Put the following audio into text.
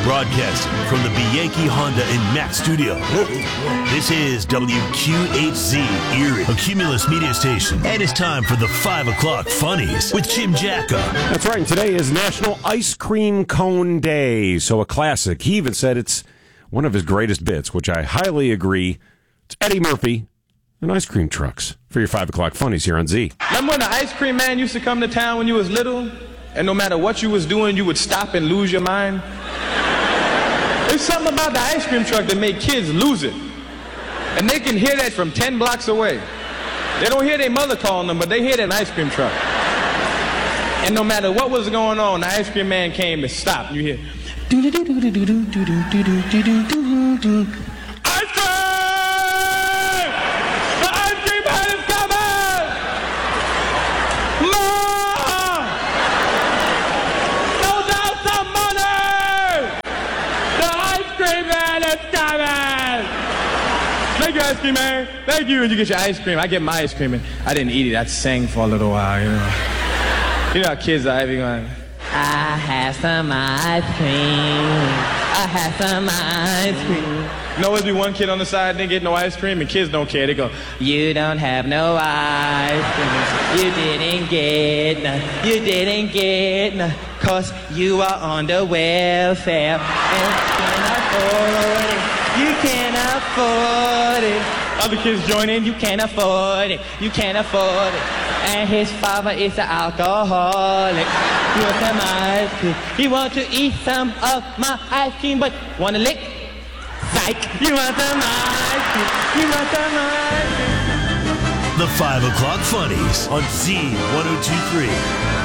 Broadcasting from the Bianchi Honda and Mack studio. This is WQHZ Erie, a Cumulus media station. And it's time for the 5 o'clock funnies with Jim Jacka. That's right. And today is National Ice Cream Cone Day. So a classic. He even said it's one of his greatest bits, which I highly agree. It's Eddie Murphy and ice cream trucks for your 5 o'clock funnies here on Z. Remember when the ice cream man used to come to town when you was little? And no matter what you was doing, you would stop and lose your mind? There's something about the ice cream truck that made kids lose it. And they can hear that from 10 blocks away. They don't hear their mother calling them, but they hear that ice cream truck. And no matter what was going on, the ice cream man came and stopped. You hear, ice cream! The ice cream man is coming! Mom! Throw down some money! The ice cream man is coming! Thank you, ice cream man. Thank you. And you get your ice cream. I get my ice cream. And I didn't eat it. I sang for a little while, you know. You know how kids are every going, I have some ice cream. I have some ice cream. You know, always be one kid on the side, didn't get no ice cream, and kids don't care. They go, you don't have no ice cream. You didn't get none. You didn't get none. Cause you are on the welfare. And you can't afford it. You can't afford it. Other kids join in, you can't afford it. You can't afford it. And his father is an alcoholic. He wants some ice cream. He wants to eat some of my ice cream, but want to lick? Psych! You want some ice cream? You want some ice cream? The 5 o'clock funnies on Z 102.3.